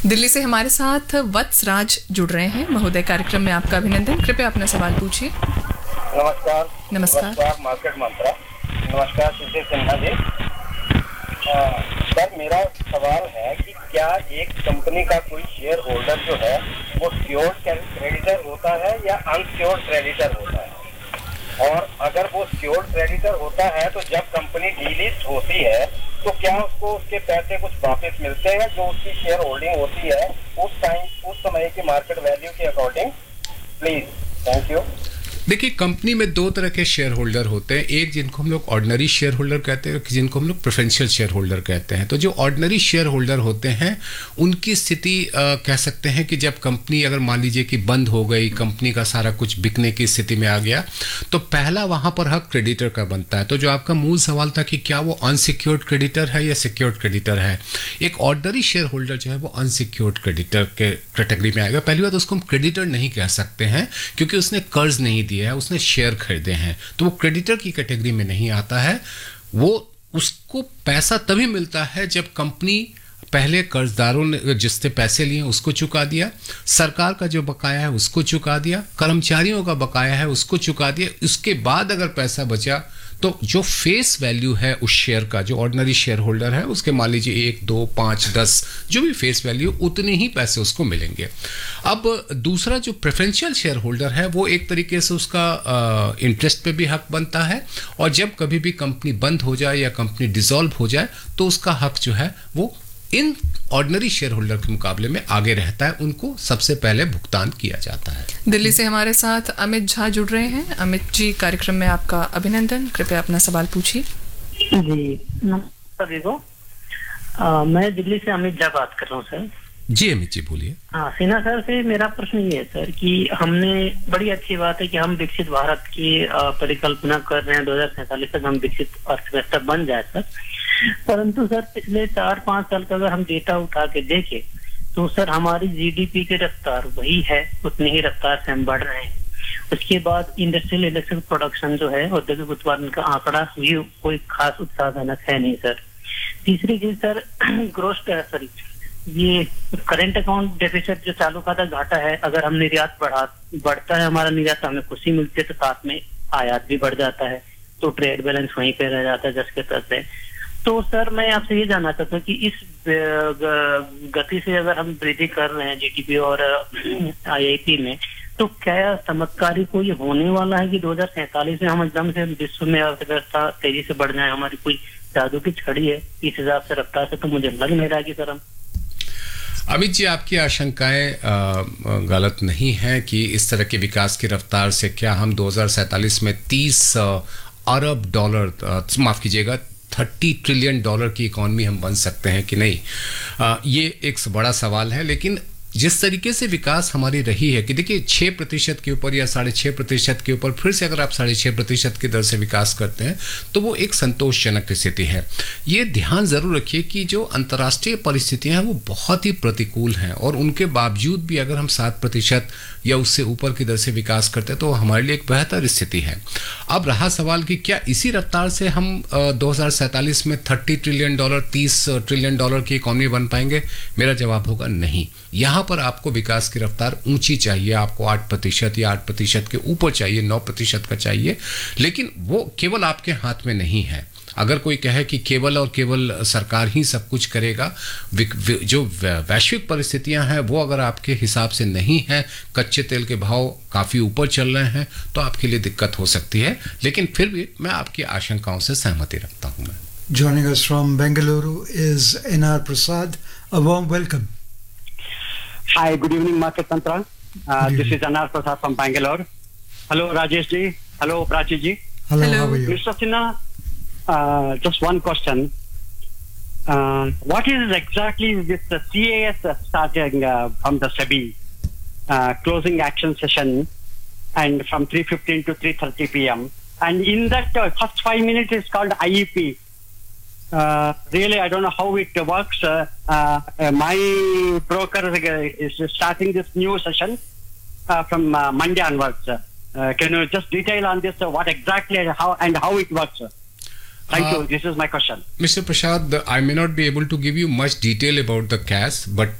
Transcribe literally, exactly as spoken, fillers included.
दिल्ली से हमारे साथ वत्स राज जुड़ रहे हैं। महोदय, कार्यक्रम में आपका अभिनंदन। कृपया अपना सवाल पूछिए। नमस्कार। नमस्कार। नमस्कार मार्केट मंत्रा। नमस्कार सुशील सिन्हा जी। सर, मेरा सवाल है कि क्या एक कंपनी का कोई शेयर होल्डर जो है वो श्योर्ड क्रेडिटर होता है या अनश्योर्ड क्रेडिटर होता है? और अगर वो श्योर्ड क्रेडिटर होता है तो जब कंपनी डीलिस्ट होती है तो क्या उसको उसके पैसे कुछ वापस मिलते हैं जो उसकी शेयर होल्डिंग होती है उस टाइम उस समय की मार्केट वैल्यू के अकॉर्डिंग? Please, thank you. देखिए, कंपनी में दो तरह के शेयर होल्डर होते हैं। एक जिनको हम लोग ऑर्डिनरी शेयर होल्डर कहते हैं, जिनको हम लोग प्रेफरेंशियल शेयर होल्डर कहते हैं। तो जो ऑर्डिनरी शेयर होल्डर होते हैं उनकी स्थिति कह सकते हैं कि जब कंपनी अगर मान लीजिए कि बंद हो गई, कंपनी का सारा कुछ बिकने की स्थिति में आ गया, तो पहला वहां पर हक क्रेडिटर का बनता है। तो जो आपका मूल सवाल था कि क्या वो अनसिक्योर्ड क्रेडिटर है या सिक्योर्ड क्रेडिटर है, एक ऑर्डिनरी शेयर होल्डर जो है वो अनसिक्योर्ड क्रेडिटर के कैटेगरी में आएगा। पहली बात, उसको हम क्रेडिटर नहीं कह सकते हैं क्योंकि उसने कर्ज नहीं दिया है, उसने शेयर खरीदे हैं, तो वो क्रेडिटर की कैटेगरी में नहीं आता है। वो उसको पैसा तभी मिलता है जब कंपनी पहले कर्जदारों ने जिससे पैसे लिए उसको चुका दिया, सरकार का जो बकाया है उसको चुका दिया, कर्मचारियों का बकाया है उसको चुका दिया। उसके बाद अगर पैसा बचा तो जो फेस वैल्यू है उस शेयर का, जो ऑर्डिनरी शेयर होल्डर है उसके मान लीजिए एक दो पाँच दस जो भी फेस वैल्यू, उतने ही पैसे उसको मिलेंगे। अब दूसरा जो प्रेफरेंशियल शेयर होल्डर है वो एक तरीके से उसका इंटरेस्ट पे भी हक बनता है, और जब कभी भी कंपनी बंद हो जाए या कंपनी डिसॉल्व हो जाए तो उसका हक जो है वो इन ऑर्डिनरी शेयर होल्डर के मुकाबले में आगे रहता है, उनको सबसे पहले भुगतान किया जाता है। दिल्ली से हमारे साथ अमित झा जुड़ रहे हैं। अमित जी, कार्यक्रम में आपका अभिनंदन। कृपया अपना सवाल पूछिए। जी नमस्कार को मैं दिल्ली से अमित झा बात कर रहा हूँ सर। जी अमित जी बोलिए। हाँ, सिन्हा सर से मेरा प्रश्न ये है सर कि हमने, बड़ी अच्छी बात है कि हम विकसित भारत की परिकल्पना कर रहे हैं, दो हजार सैंतालीस तक हम विकसित अर्थव्यवस्था बन जाए सर। परंतु सर पिछले चार पांच साल का अगर हम डेटा उठा के देखें तो सर हमारी जीडीपी की रफ्तार वही है, उतनी ही रफ्तार से हम बढ़ रहे हैं। उसके बाद इंडस्ट्रियल इलेक्ट्रिक प्रोडक्शन जो है, औद्योगिक उत्पादन का आंकड़ा भी कोई खास उत्साहजनक है नहीं सर। तीसरी चीज सर, ग्रोस सॉरी ये करेंट अकाउंट डेफिसिट जो चालू खाता घाटा है, अगर हम निर्यात बढ़ा बढ़ता है हमारा निर्यात तो हमें खुशी मिलती है, तो साथ में आयात भी बढ़ जाता है, तो ट्रेड बैलेंस वहीं पे रह जाता है जस के तस है। तो सर मैं आपसे ये जानना चाहता हूँ कि इस गति से अगर हम वृद्धि कर रहे हैं जीडीपी और आईआईपी में, तो क्या चमत्कारी कोई होने वाला है कि दो हजार सैंतालीस में हम एकदम से विश्व में अर्थव्यवस्था तेजी से बढ़ जाए? हमारी कोई जादू की छड़ी है इस हिसाब से रफ्तार से? तो मुझे लग नहीं रहा कि सर हम। अमित जी, आपकी आशंकाएं गलत नहीं है कि इस तरह के विकास की रफ्तार से क्या हम दो हजार सैंतालीस में तीस अरब डॉलर, माफ कीजिएगा तीस ट्रिलियन डॉलर की इकॉनमी हम बन सकते हैं कि नहीं, आ, ये एक बड़ा सवाल है। लेकिन जिस तरीके से विकास हमारी रही है कि देखिए छः प्रतिशत के ऊपर या साढ़े छः प्रतिशत के ऊपर फिर से अगर आप साढ़े छः प्रतिशत की दर से विकास करते हैं तो वो एक संतोषजनक स्थिति है। ये ध्यान ज़रूर रखिए कि जो अंतर्राष्ट्रीय परिस्थितियां हैं वो बहुत ही प्रतिकूल हैं, और उनके बावजूद भी अगर हम सात प्रतिशत या उससे ऊपर की दर से विकास करते हैं तो हमारे लिए एक बेहतर स्थिति है। अब रहा सवाल कि क्या इसी रफ्तार से हम दो हज़ार सैंतालीस में तीस ट्रिलियन डॉलर तीस ट्रिलियन डॉलर की इकॉनमी बन पाएंगे? मेरा जवाब होगा नहीं। यहाँ पर आपको विकास की रफ्तार ऊंची चाहिए, आपको आठ प्रतिशत या आठ प्रतिशत के ऊपर चाहिए, नौ प्रतिशत का चाहिए, लेकिन वो केवल आपके हाथ में नहीं है। अगर कोई कहे कि केवल और केवल सरकार ही सब कुछ करेगा, जो वैश्विक परिस्थितियां हैं वो अगर आपके हिसाब से नहीं है, कच्चे तेल के भाव काफ़ी ऊपर चल रहे हैं, तो आपके लिए दिक्कत हो सकती है। लेकिन फिर भी मैं आपकी आशंकाओं से सहमति रखता हूं। मैं Joining us from Bengaluru is N R Prasad. A warm welcome. Hi, good evening, Market Tantra. Uh, this is N R Prasad from Bangalore. Hello, Rajesh ji. Hello, Prachi ji. Hello, Hello. how are you? Mister Sinha, uh, just one question. Uh, what is exactly this uh, C A S uh, starting uh, from the S E B uh, closing action session, and from three fifteen to three thirty p m And in that uh, first five minutes is called I E P. Uh, really, I don't know how it works. Uh, uh, my broker is starting this new session uh, from uh, Monday onwards. Uh, can you just detail on this? Uh, what exactly and how and how it works? Thank uh, you. This is my question. Mister Prasad, I may not be able to give you much detail about the C A S, but